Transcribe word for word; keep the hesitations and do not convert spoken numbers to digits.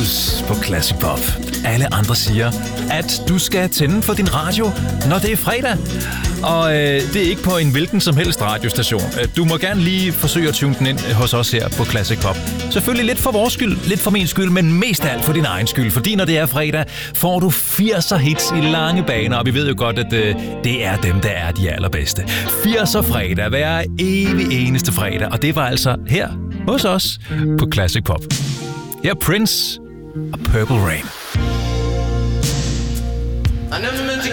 Markus på Classic Pop. Alle andre siger, at du skal tænde for din radio, når det er fredag. Og øh, det er ikke på en hvilken som helst radiostation. Du må gerne lige forsøge at tune den ind hos os her på Classic Pop. Selvfølgelig lidt for vores skyld, lidt for min skyld, men mest af alt for din egen skyld. Fordi når det er fredag, får du firser hits i lange baner, og vi ved jo godt, at øh, det er dem, der er de allerbedste. firser fredag, hver evig eneste fredag, og det var altså her hos os på Classic Pop. Her er Prince og Purple Rain. I never meant to